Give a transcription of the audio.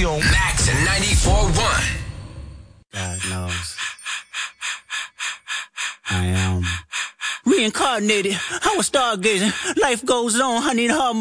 on Max and 94.1. God knows. I am reincarnated. I was stargazing. Life goes on. I need her.